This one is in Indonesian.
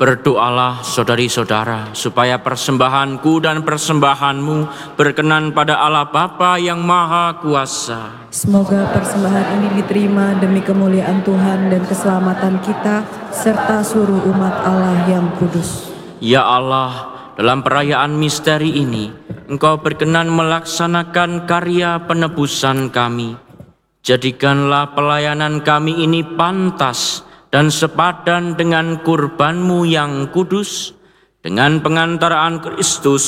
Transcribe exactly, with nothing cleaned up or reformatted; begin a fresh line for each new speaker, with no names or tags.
Berdoalah saudari-saudara, supaya persembahanku dan persembahanmu berkenan pada Allah Bapa yang Maha Kuasa.
Semoga persembahan ini diterima demi kemuliaan Tuhan dan keselamatan kita, serta seluruh umat Allah yang kudus.
Ya Allah, dalam perayaan misteri ini, Engkau berkenan melaksanakan karya penebusan kami. Jadikanlah pelayanan kami ini pantas dan sepadan dengan kurban-Mu yang kudus, dengan pengantaraan Kristus